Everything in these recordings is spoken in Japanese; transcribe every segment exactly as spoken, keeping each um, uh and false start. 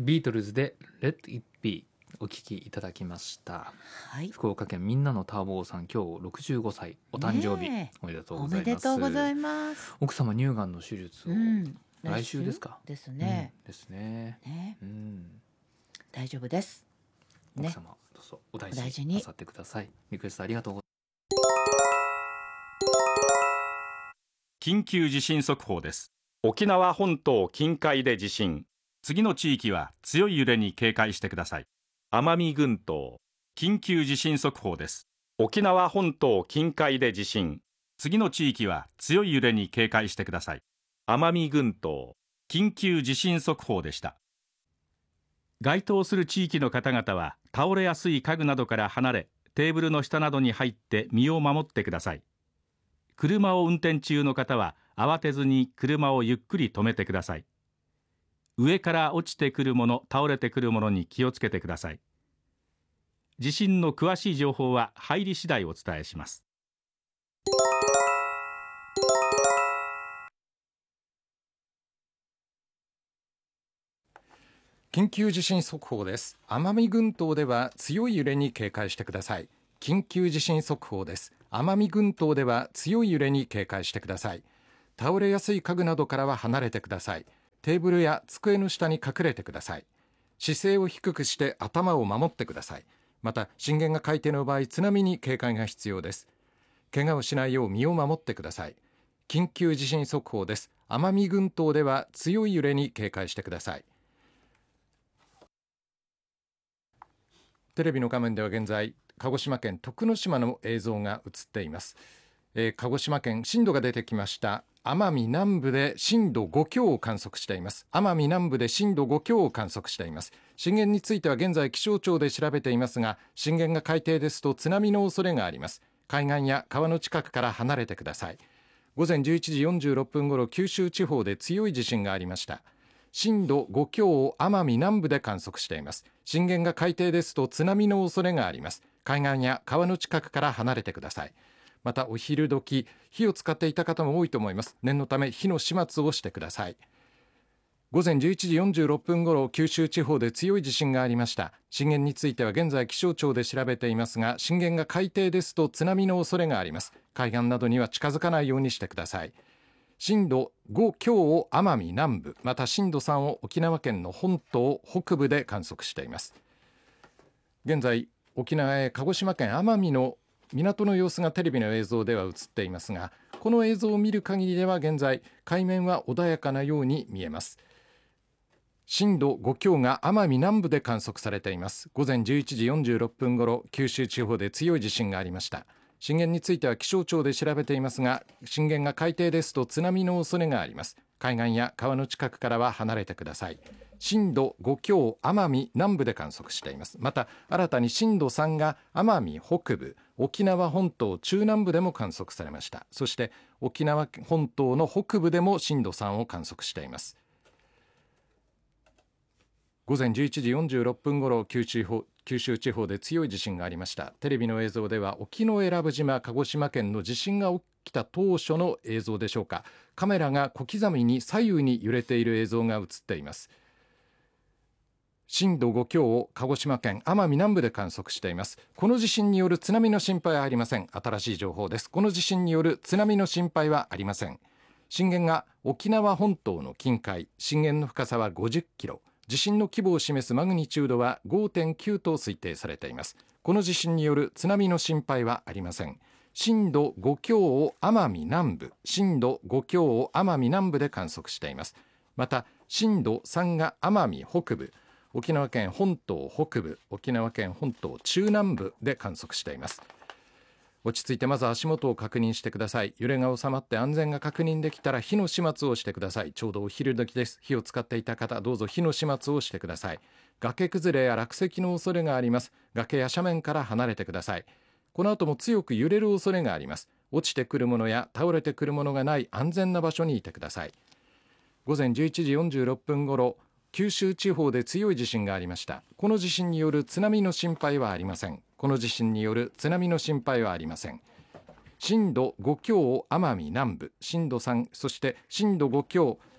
ビートルズで Let It Be お聴きいただきました、はい、福岡県みんなのターボーさん、今日ろくじゅうごさいお誕生日、おめでとうございます。 おめでとうございます。 奥様乳がんの手術を、うん、来週ですかですね、 うん、ですね、 ね、 うん、 大丈夫です、 ね、奥様どうぞお大事になさってください。リクエストありがとうございます。 緊急地震速報です。沖縄本島近海で地震、次の地域は強い揺れに警戒してください。奄美群島緊急地震速報です。沖縄本島近海で地震、次の地域は強い揺れに警戒してください。奄美群島緊急地震速報でした。該当する地域の方々は倒れやすい家具などから離れ、テーブルの下などに入って身を守ってください。車を運転中の方は慌てずに車をゆっくり止めてください。上から落ちてくるもの、倒れてくるものに気をつけてください。地震の詳しい情報は入り次第お伝えします。 緊急地震速報です。奄美群島では強い揺れに警戒してください。緊急地震速報です。奄美群島では強い揺れに警戒してください。倒れやすい家具などからは離れてください。テーブルや机の下に隠れてください。姿勢を低くして頭を守ってください。また震源が海底の場合、津波に警戒が必要です。怪我をしないよう身を守ってください。緊急地震速報です。奄美群島では強い揺れに警戒してください。テレビの画面では現在鹿児島県徳之島の映像が映っています、えー、鹿児島県震度が出てきました。奄美南部で震度ご強を観測しています。奄美南部で震度ご強を観測しています。震源については現在気象庁で調べていますが、震源が海底ですと津波の恐れがあります。海岸や川の近くから離れてください。午前じゅういちじよんじゅうろっぷんごろ、九州地方で強い地震がありました。震度ご強を奄美南部で観測しています。震源が海底ですと津波の恐れがあります。海岸や川の近くから離れてください。またお昼時、火を使っていた方も多いと思います。念のため火の始末をしてください。午前じゅういちじよんじゅうろっぷんごろ、九州地方で強い地震がありました。震源については現在気象庁で調べていますが、震源が海底ですと津波の恐れがあります。海岸などには近づかないようにしてください。震度ご強を奄美南部、また震度さんを沖縄県の本島北部で観測しています。現在沖縄へ鹿児島県奄美の港の様子がテレビの映像では映っていますが、この映像を見る限りでは現在海面は穏やかなように見えます。震度ご強が奄美南部で観測されています。午前じゅういちじよんじゅうろっぷんごろ、九州地方で強い地震がありました。震源については気象庁で調べていますが、震源が海底ですと津波の恐れがあります。海岸や川の近くからは離れてください。震度ご強、奄美南部で観測しています。また新たに震度さんが奄美北部、沖縄本島中南部でも観測されました。そして沖縄本島の北部でも震度さんを観測しています。午前じゅういちじよんじゅうろっぷんごろ、九州九州地方で強い地震がありました。テレビの映像では沖永良部島、鹿児島県の地震が起きた当初の映像でしょうか。カメラが小刻みに左右に揺れている映像が映っています。震度ご強を鹿児島県奄美南部で観測しています。この地震による津波の心配はありません。新しい情報です。この地震による津波の心配はありません。震源が沖縄本島の近海、震源の深さはごじゅっキロ、地震の規模を示すマグニチュードは ごてんきゅう と推定されています。この地震による津波の心配はありません。震度ご強を奄美南部、震度ご強を奄美南部で観測しています。また震度さんが奄美北部、沖縄県本島北部、沖縄県本島中南部で観測しています。落ち着いてまず足元を確認してください。揺れが収まって安全が確認できたら火の始末をしてください。ちょうどお昼時です。火を使っていた方、どうぞ火の始末をしてください。崖崩れや落石の恐れがあります。崖や斜面から離れてください。この後も強く揺れる恐れがあります。落ちてくるものや倒れてくるものがない安全な場所にいてください。午前じゅういちじよんじゅうろっぷんごろ、九州地方で強い地震がありました。この地震による津波の心配はありません。この地震による津波の心配はありません。震度ご強を奄美南部、震度さん、そして震度ご強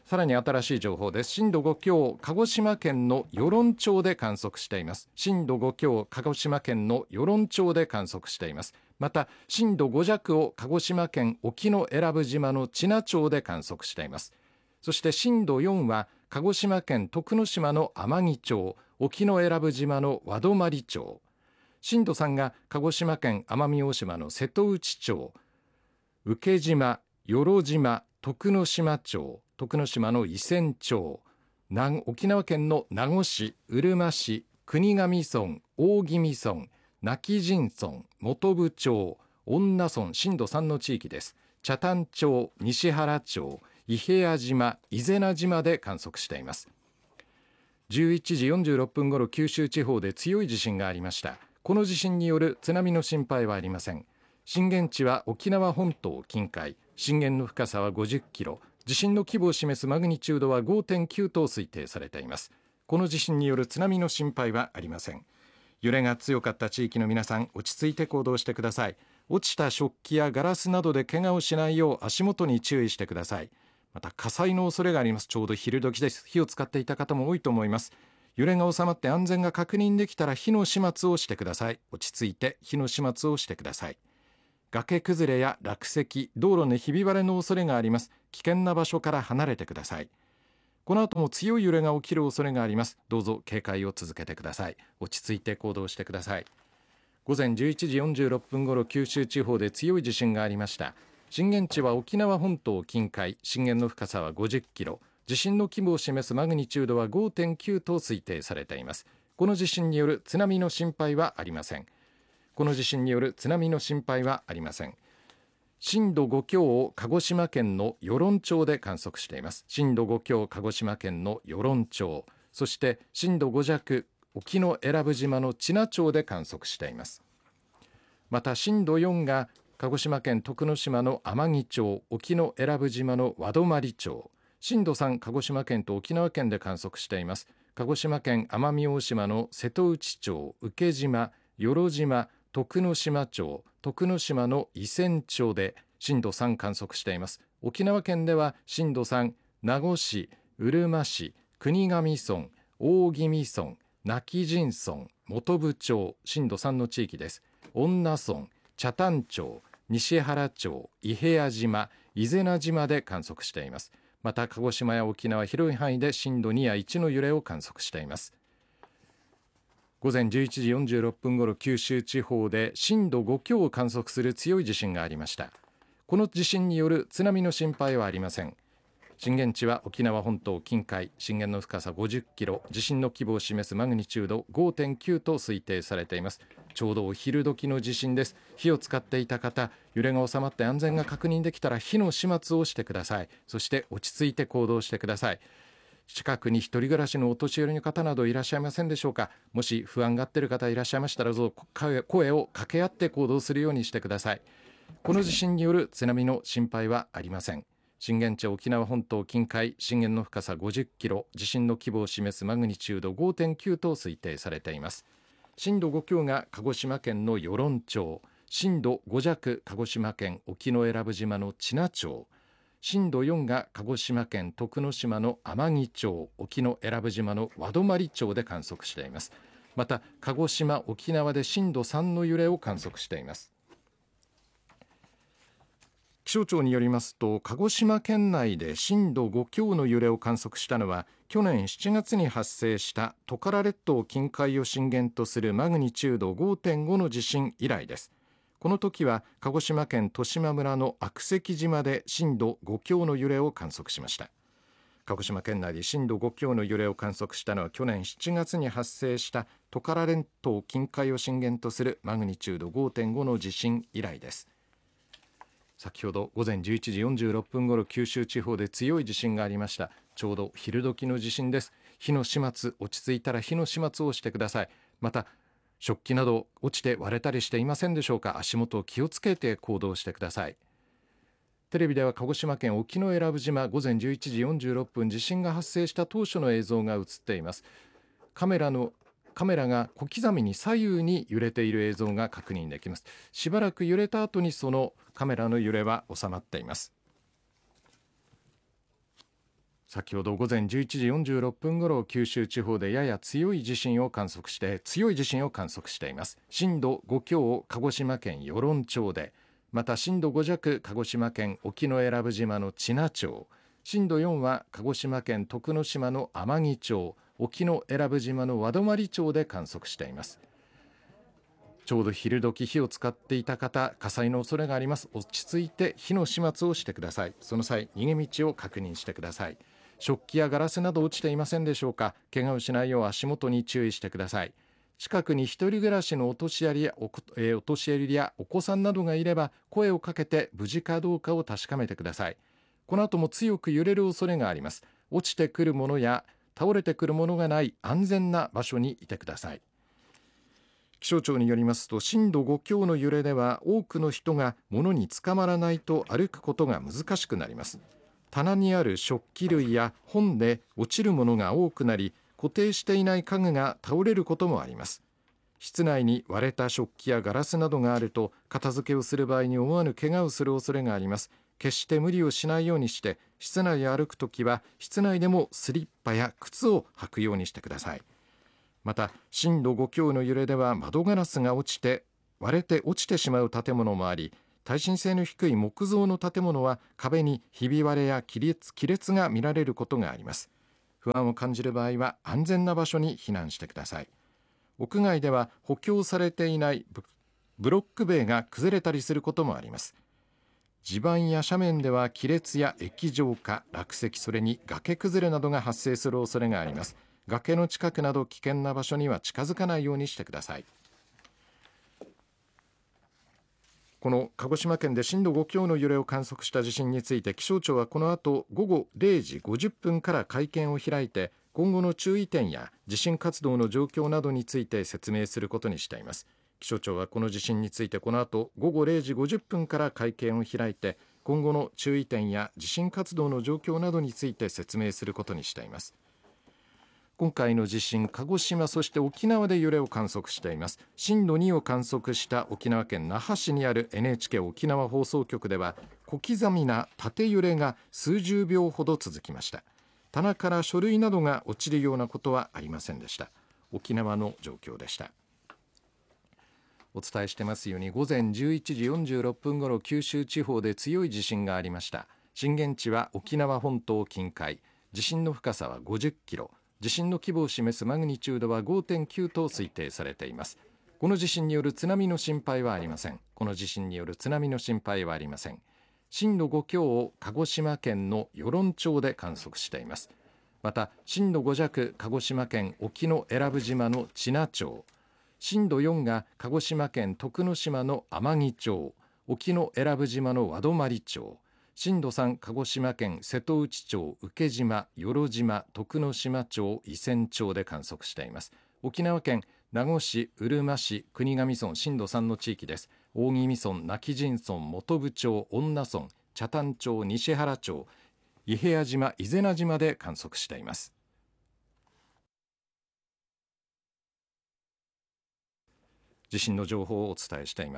さらに新しい情報です。震度ご強、鹿児島県の与論町で観測しています。震度ご強、鹿児島県の与論町で観測しています。また震度ご弱を鹿児島県沖永良部島の知名町で観測しています。そして震度よんは鹿児島県徳之島の天城町、沖永良部島の和泊町、震度さんが鹿児島県奄美大島の瀬戸内町、請島、与路島、徳之島町、徳之島の伊仙町、沖縄県の名護市、うるま市、国頭村、大宜味村、今帰仁村、本部町、恩納村、震度さんの地域です。北谷町、西原町、伊平屋島、伊是名島で観測しています。じゅういちじよんじゅうろっぷんごろ、九州地方で強い地震がありました。この地震による津波の心配はありません。震源地は沖縄本島近海、震源の深さはごじゅっキロ、地震の規模を示すマグニチュードは ごてんきゅう と推定されています。この地震による津波の心配はありません。揺れが強かった地域の皆さん、落ち着いて行動してください。落ちた食器やガラスなどで怪我をしないよう足元に注意してください。また火災の恐れがあります。ちょうど昼時です。火を使っていた方も多いと思います。揺れが収まって安全が確認できたら火の始末をしてください。落ち着いて火の始末をしてください。崖崩れや落石、道路にひび割れの恐れがあります。危険な場所から離れてください。この後も強い揺れが起きる恐れがあります。どうぞ警戒を続けてください。落ち着いて行動してください。午前じゅういちじよんじゅうろっぷんごろ、九州地方で強い地震がありました。震源地は沖縄本島近海、震源の深さはごじゅっキロ、地震の規模を示すマグニチュードは ごてんきゅう と推定されています。この地震による津波の心配はありません。この地震による津波の心配はありません。震度ご強を鹿児島県の与論町で観測しています。震度ご強、鹿児島県の与論町、そして震度ご弱、沖永良部島の知名町で観測しています。また震度よんが鹿児島県徳之島の天城町、沖永良部島の和泊町、震度さん、鹿児島県と沖縄県で観測しています。鹿児島県奄美大島の瀬戸内町、請島、与路島、徳之島町、徳之島の伊仙町で震度さん観測しています。沖縄県では震度さん、名護市、うるま市、国頭村、大宜味村、今帰仁村、本部町、震度さんの地域です。恩納村、北谷町、西原町、伊平屋島、伊是名島で観測しています。また鹿児島や沖縄広い範囲で震度にやいちの揺れを観測しています。午前じゅういちじよんじゅうろっぷんごろ、九州地方で震度ご強を観測する強い地震がありました。この地震による津波の心配はありません。震源地は沖縄本島近海、震源の深さごじゅっキロ、地震の規模を示すマグニチュード ごてんきゅう と推定されています。ちょうどお昼時の地震です。火を使っていた方、揺れが収まって安全が確認できたら火の始末をしてください。そして落ち着いて行動してください。近くに一人暮らしのお年寄りの方などいらっしゃいませんでしょうか。もし不安がっている方いらっしゃいましたら、どうぞ声を掛け合って行動するようにしてください。この地震による津波の心配はありません。震源地は沖縄本島近海、震源の深さごじゅっキロ、地震の規模を示すマグニチュード ごてんきゅう と推定されています。震度ご強が鹿児島県の与論町、震度ご弱鹿児島県沖永良部島の知名町、震度よんが鹿児島県徳之島の天城町、沖永良部島の和泊町で観測しています。また鹿児島、沖縄で震度さんの揺れを観測しています。気象庁によりますと、鹿児島県内で震度ご強の揺れを観測したのは去年しちがつに発生したトカラ列島近海を震源とするマグニチュード ごてんご の地震以来です。この時は鹿児島県十島村の悪石島で震度ご強の揺れを観測しました。鹿児島県内で震度ご強の揺れを観測したのは去年しちがつに発生したトカラ列島近海を震源とするマグニチュード ごてんご の地震以来です。先ほど午前じゅういちじよんじゅうろっぷんごろ、九州地方で強い地震がありました。ちょうど昼時の地震です。火の始末、落ち着いたら火の始末をしてください。また食器など落ちて割れたりしていませんでしょうか。足元を気をつけて行動してください。テレビでは鹿児島県沖永良部島、午前じゅういちじよんじゅうろっぷん、地震が発生した当初の映像が映っています。カメラのカメラが小刻みに左右に揺れている映像が確認できます。しばらく揺れた後にそのカメラの揺れは収まっています。 先ほど午前じゅういちじよんじゅうろっぷんごろ、九州地方でやや強い地震を観測して強い地震を観測しています。震度ご強を鹿児島県与論町で、また震度ご弱鹿児島県沖永良部島の知名町、震度よんは鹿児島県徳之島の天城町、沖永良部島の和泊町で観測しています。ちょうど昼時火を使っていた方、火災の恐れがあります。落ち着いて火の始末をしてください。その際、逃げ道を確認してください。食器やガラスなど落ちていませんでしょうか。怪我をしないよう足元に注意してください。近くに一人暮らしのお年寄りや お,、えー、お年寄りやお子さんなどがいれば声をかけて無事かどうかを確かめてください。この後も強く揺れる恐れがあります。落ちてくるものや倒れてくるものがない安全な場所にいてください。気象庁によりますと、震度ご強の揺れでは多くの人が物につかまらないと歩くことが難しくなります。棚にある食器類や本で落ちるものが多くなり、固定していない家具が倒れることもあります。室内に割れた食器やガラスなどがあると、片付けをする場合に思わぬ怪我をする恐れがあります。決して無理をしないようにして、室内を歩くときは室内でもスリッパや靴を履くようにしてください。また震度ご強の揺れでは窓ガラスが落ちて割れて落ちてしまう建物もあり、耐震性の低い木造の建物は壁にひび割れや亀裂、亀裂が見られることがあります。不安を感じる場合は安全な場所に避難してください。屋外では補強されていないブロック塀が崩れたりすることもあります。地盤や斜面では亀裂や液状化、落石、それに崖崩れなどが発生する恐れがあります。崖の近くなど危険な場所には近づかないようにしてください。この鹿児島県で震度ご強の揺れを観測した地震について、気象庁はこの後午後れいじごじゅっぷんから会見を開いて、今後の注意点や地震活動の状況などについて説明することにしています。気象庁はこの地震についてこの後午後れいじごじゅっぷんから会見を開いて、今後の注意点や地震活動の状況などについて説明することにしています。今回の地震、鹿児島そして沖縄で揺れを観測しています。震度にを観測した沖縄県那覇市にある エヌエイチケー 沖縄放送局では、小刻みな縦揺れが数十秒ほど続きました。棚から書類などが落ちるようなことはありませんでした。沖縄の状況でした。お伝えしてますように、午前じゅういちじよんじゅうろっぷんごろ、九州地方で強い地震がありました。震源地は沖縄本島近海、地震の深さはごじゅっキロ、地震の規模を示すマグニチュードは ごてんきゅう と推定されています。この地震による津波の心配はありません。この地震による津波の心配はありません。震度ご強を鹿児島県の与論町で観測しています。また震度ご弱、鹿児島県沖永良部島の知名町、震度よんが鹿児島県徳之島の天城町、沖永良部島の和泊町、震度さん、鹿児島県瀬戸内町、請島、与路島、徳之島町、伊仙町で観測しています。沖縄県名護市、うるま市、国頭村、震度さんの地域です。大宜味村、今帰仁村、本部町、恩納村、北谷町、西原町、伊平屋島、伊是名島で観測しています。地震の情報をお伝えしています。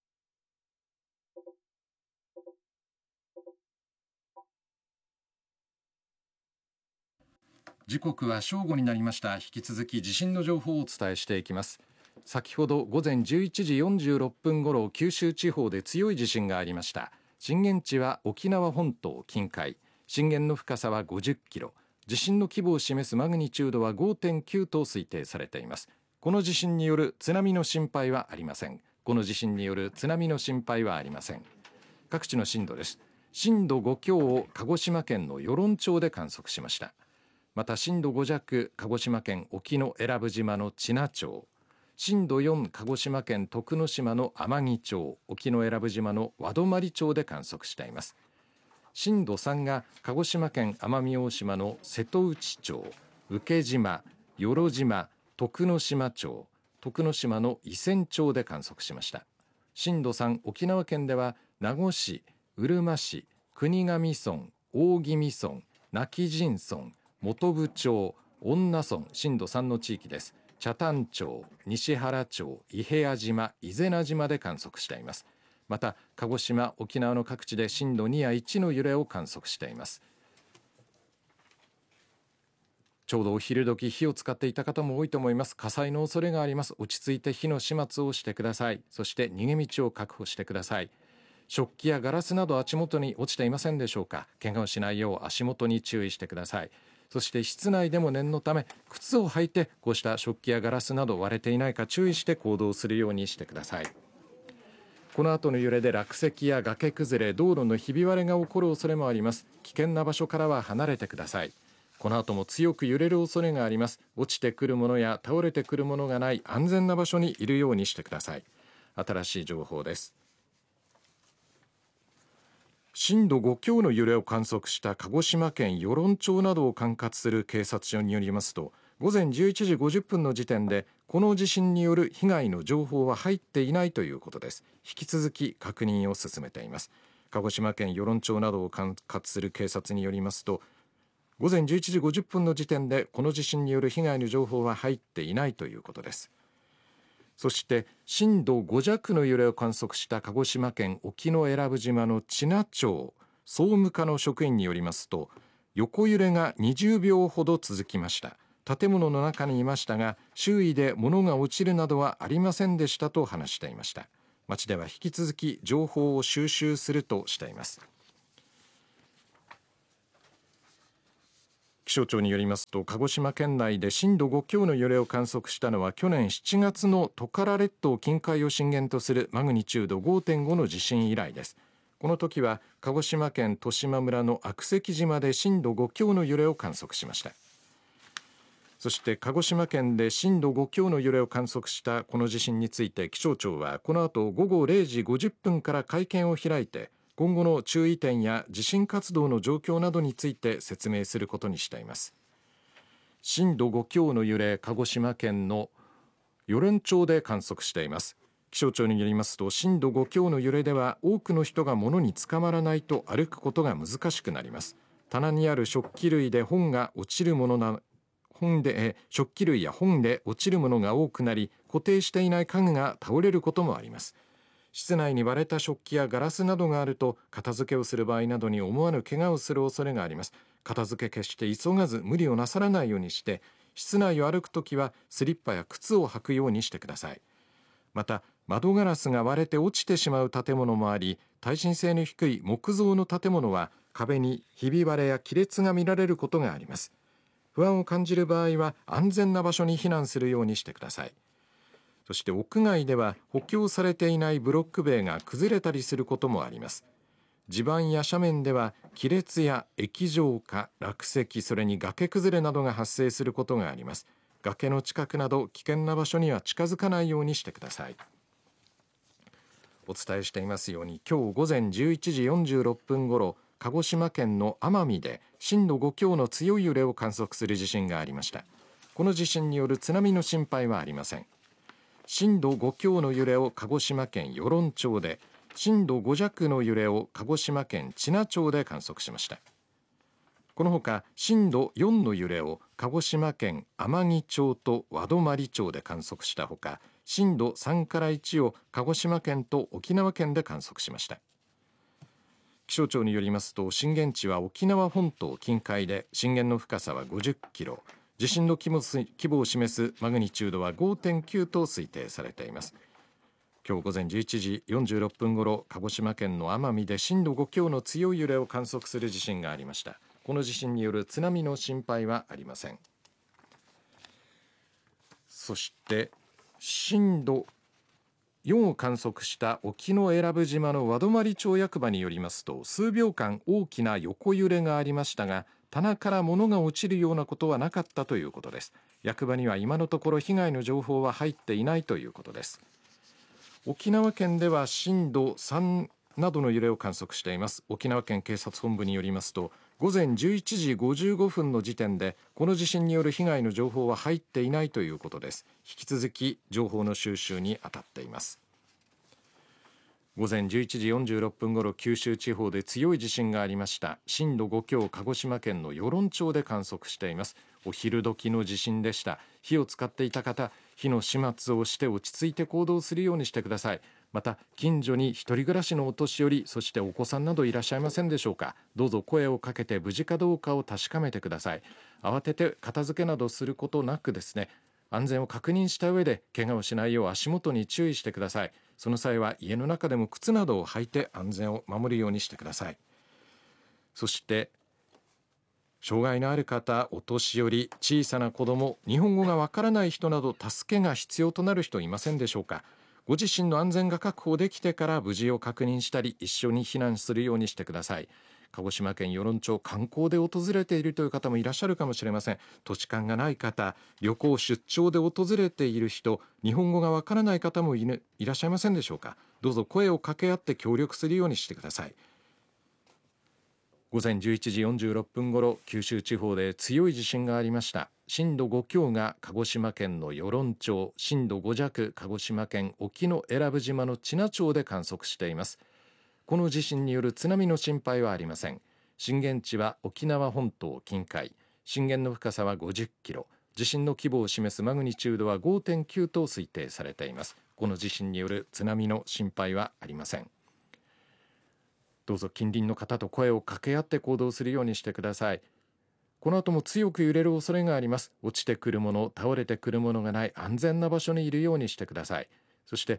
時刻は正午になりました。引き続き地震の情報をお伝えしていきます。先ほど午前じゅういちじよんじゅうろっぷんごろ、九州地方で強い地震がありました。震源地は沖縄本島近海、震源の深さはごじゅっキロ、地震の規模を示すマグニチュードは ごてんきゅう と推定されています。この地震による津波の心配はありません。この地震による津波の心配はありません。各地の震度です。震度ご強を鹿児島県の与論町で観測しました。また震度ご弱、鹿児島県沖永良部島の知名町、震度よん、鹿児島県徳之島の天城町、沖永良部島の和泊町で観測しています。震度さんが鹿児島県奄美大島の瀬戸内町、請島、与路島、徳之島町、徳之島の伊仙町で観測しました。震度さん、沖縄県では名護市、うるま市、国頭村、大宜味村、今帰仁村、本部町、恩納村、震度さんの地域です。北谷町、西原町、伊平屋島、伊是名島で観測しています。また鹿児島、沖縄の各地で震度にやいちの揺れを観測しています。 ちょうどお昼時火を使っていた方も多いと思います。火災の恐れがあります。落ち着いて火の始末をしてください。そして逃げ道を確保してください。食器やガラスなど足元に落ちていませんでしょうか。怪我をしないよう足元に注意してください。そして室内でも念のため靴を履いてこうした食器やガラスなど割れていないか注意して行動するようにしてください。この後の揺れで落石や崖崩れ、道路のひび割れが起こる恐れもあります。危険な場所からは離れてください。この後も強く揺れる恐れがあります。落ちてくるものや倒れてくるものがない安全な場所にいるようにしてください。新しい情報です。震度ご強の揺れを観測した鹿児島県与論町などを管轄する警察署によりますと、午前じゅういちじごじゅっぷんの時点でこの地震による被害の情報は入っていないということです。引き続き確認を進めています。鹿児島県与論町などを管轄する警察によりますと、午前じゅういちじごじゅっぷんの時点でこの地震による被害の情報は入っていないということです。そして震度ご弱の揺れを観測した鹿児島県沖永良部島の知名町総務課の職員によりますと、横揺れがにじゅうびょうほど続きました。建物の中にいましたが周囲で物が落ちるなどはありませんでしたと話していました。町では引き続き情報を収集するとしています。気象庁によりますと、鹿児島県内で震度ご強の揺れを観測したのは去年しちがつのトカラ列島近海を震源とするマグニチュード ごてんご の地震以来です。この時は鹿児島県十島村の悪石島で震度ご強の揺れを観測しました。そして鹿児島県で震度ご強の揺れを観測したこの地震について気象庁はこの後午後れいじごじゅっぷんから会見を開いて、今後の注意点や地震活動の状況などについて説明することにしています。震度ご強の揺れ、鹿児島県の与論町で観測しています。気象庁によりますと、震度ご強の揺れでは多くの人が物につかまらないと歩くことが難しくなります。棚にある食器類で本が落ちるものな本で食器類や本で落ちるものが多くなり、固定していない家具が倒れることもあります。室内に割れた食器やガラスなどがあると片付けをする場合などに思わぬ怪我をする恐れがあります。片付け決して急がず無理をなさらないようにして、室内を歩くときはスリッパや靴を履くようにしてください。また窓ガラスが割れて落ちてしまう建物もあり、耐震性の低い木造の建物は壁にひび割れや亀裂が見られることがあります。不安を感じる場合は安全な場所に避難するようにしてください。そして屋外では補強されていないブロック塀が崩れたりすることもあります。地盤や斜面では亀裂や液状化、落石、それに崖崩れなどが発生することがあります。崖の近くなど危険な場所には近づかないようにしてください。お伝えしていますように、今日午前じゅういちじよんじゅうろっぷんごろ、鹿児島県の奄美で震度ご強の強い揺れを観測する地震がありました。この地震による津波の心配はありません。震度ご強の揺れを鹿児島県与論町で、震度ご弱の揺れを鹿児島県知名町で観測しました。このほか震度よんの揺れを鹿児島県天城町と和泊町で観測したほか、震度さんからいちを鹿児島県と沖縄県で観測しました。気象庁によりますと、震源地は沖縄本島近海で震源の深さはごじゅっキロ、地震の規模、規模を示すマグニチュードは ごてんきゅう と推定されています。今日午前じゅういちじよんじゅうろっぷんごろ、鹿児島県の奄美で震度ご強の強い揺れを観測する地震がありました。この地震による津波の心配はありません。そして震度よんを観測した沖永良部島の和泊町役場によりますと、数秒間大きな横揺れがありましたが、棚から物が落ちるようなことはなかったということです。役場には今のところ被害の情報は入っていないということです。沖縄県では震度さんなどの揺れを観測しています。沖縄県警察本部によりますと、午前じゅういちじごじゅうごふんの時点でこの地震による被害の情報は入っていないということです。引き続き情報の収集に当たっています。午前じゅういちじよんじゅうろっぷんごろ、九州地方で強い地震がありました。震度ご強、鹿児島県の与論町で観測しています。お昼時の地震でした。火を使っていた方、火の始末をして落ち着いて行動するようにしてください。 また近所に一人暮らしのお年寄り、そしてお子さんなどいらっしゃいませんでしょうか。どうぞ声をかけて無事かどうかを確かめてください。慌てて片付けなどすることなくですね、安全を確認した上で怪我をしないよう足元に注意してください。その際は家の中でも靴などを履いて安全を守るようにしてください。そして障害のある方、お年寄り、小さな子ども、日本語がわからない人など助けが必要となる人いませんでしょうか。ご自身の安全が確保できてから無事を確認したり一緒に避難するようにしてください。鹿児島県与論町、観光で訪れているという方もいらっしゃるかもしれません。土地勘がない方、旅行出張で訪れている人、日本語がわからない方もいる、いらっしゃいませんでしょうか。どうぞ声を掛け合って協力するようにしてください。午前じゅういちじよんじゅうろっぷんごろ、九州地方で強い地震がありました。震度ご強が鹿児島県の与論町、震度ご弱鹿児島県沖永良部島の知名町で観測しています。この地震による津波の心配はありません。震源地は沖縄本島近海、震源の深さはごじゅっキロ、地震の規模を示すマグニチュードは ごてんきゅう と推定されています。この地震による津波の心配はありません。どうぞ近隣の方と声を掛け合って行動するようにしてください。この後も強く揺れる恐れがあります。落ちてくるもの、倒れてくるものがない安全な場所にいるようにしてください。そして